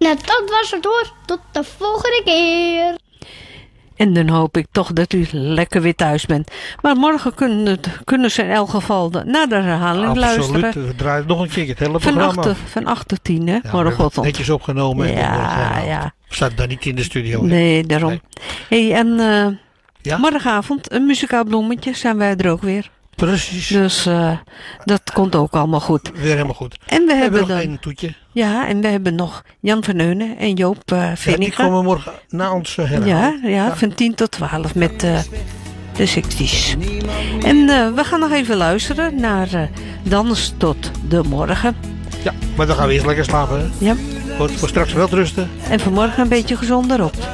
dat was het hoor. Tot de volgende keer. En dan hoop ik toch dat u lekker weer thuis bent. Maar morgen kunnen ze in elk geval naar de herhaling luisteren. Absoluut, we draaien nog een keer het hele programma. Van 8 tot 10, hè, morgenochtend. Netjes opgenomen. Ja. Staat daar niet in de studio. Nee, daarom. Nee. Hey, en morgenavond, een muzikaal bloemetje, zijn wij er ook weer. Precies. Dus dat komt ook allemaal goed. Weer helemaal goed. En we hebben nog dan een toetje. Ja, en we hebben nog Jan van Heunen en Joop Vinniga. Die komen morgen na ons herhalen. Ja, van 10 tot 12 met de 60's. En we gaan nog even luisteren naar Dans tot de Morgen. Ja, maar dan gaan we eerst lekker slapen. Hè? Ja. Voor straks wel rusten. En vanmorgen een beetje gezonder op.